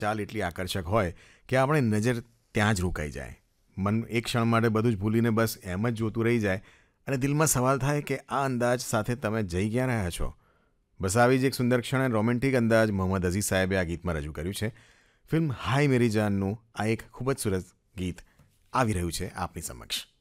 ચાલ એટલી આકર્ષક હોય કે આપણે નજર ત્યાં જ રોકાઈ જાય. મન એક ક્ષણ માટે બધું જ ભૂલીને બસ એમ જ જોતું રહી જાય અને દિલમાં સવાલ થાય કે આ અંદાજ સાથે તમે જઈ ક્યાં રહ્યા છો. બસ આવી જ એક સુંદર ક્ષણ અને રોમેન્ટિક અંદાજ મોહમ્મદ અઝીઝ સાહેબે આ ગીતમાં રજૂ કર્યું છે. ફિલ્મ હાય મેરી જાનનું આ એક ખૂબ જ સરસ ગીત આવી રહ્યું છે આપની સમક્ષ.